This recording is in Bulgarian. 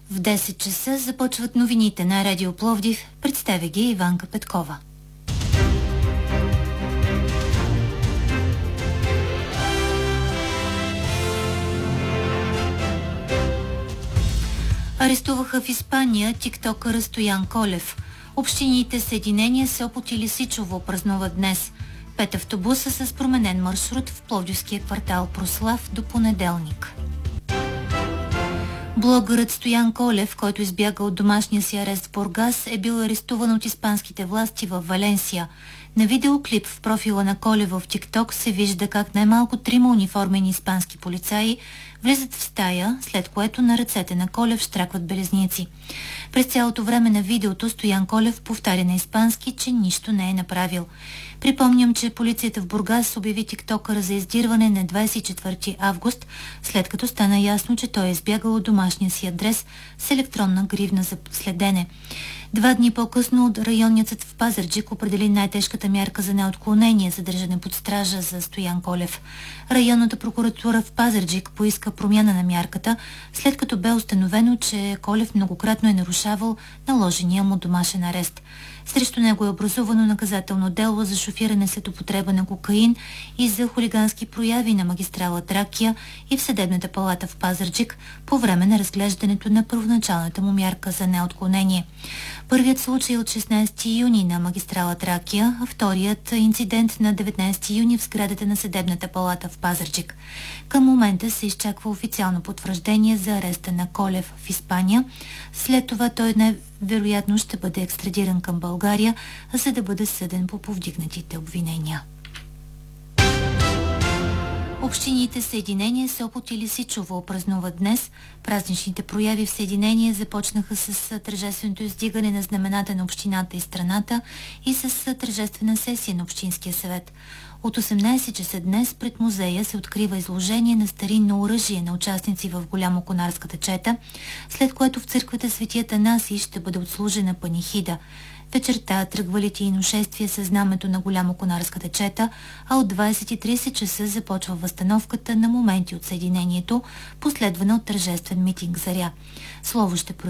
В 10 часа започват новините на Радио Пловдив. Представя ги Иванка Петкова. Арестуваха в Испания тиктокъра Стоян Колев. Общините Съединение, Сопот и Лисичово празнуват днес. 5 автобуса с променен маршрут в пловдивския квартал Прослав до понеделник. Блогърът Стоян Колев, който избяга от домашния си арест в Бургас, е бил арестуван от испанските власти в Валенсия. На видеоклип в профила на Колев в ТикТок се вижда как най-малко 3 униформени испански полицаи влизат в стая, след което на ръцете на Колев щракват белезници. През цялото време на видеото Стоян Колев повтаря на испански, че нищо не е направил. Припомням, че полицията в Бургас обяви тиктокъра за издирване на 24 август, след като стана ясно, че той е избягал от домашния си адрес с електронна гривна за следене. 2 дни по-късно районният съд в Пазарджик определи най-тежката мярка за неотклонение, задържане под стража за Стоян Колев. Районната прокуратура в Пазарджик поиска промяна на мярката, след като бе установено, че Колев многократно е нарушавал наложения му домашен арест. Срещу него е образувано наказателно дело за шофиране след употреба на кокаин и за хулигански прояви на магистрала Тракия и в съдебната палата в Пазарджик по време на разглеждането на първоначалната му мярка за неотклонение. Първият случай от 16 юни на магистрала Тракия, а вторият инцидент на 19 юни в сградата на съдебната палата в Пазарджик. Към момента се изчаква официално потвърждение за ареста на Колев в Испания. След това той най-вероятно ще бъде екстрадиран към България, за да бъде съден по повдигнатите обвинения. Общините Съединение, Сопот и Лисичово празнуват днес. Празничните прояви в Съединение започнаха с тържественото издигане на знамената на общината и страната и с тържествена сесия на Общинския съвет. От 18 часа днес пред музея се открива изложение на старинно оръжие на участници в Голямоконарската чета, след което в църквата Свети Атанасий ще бъде отслужена панихида. Вечерта тръгва литийно шествие със знамето на Голямоконарската чета, а от 20:30 часа започва възстановката на моменти от Съединението, последвана от тържествен митинг заря. Слово ще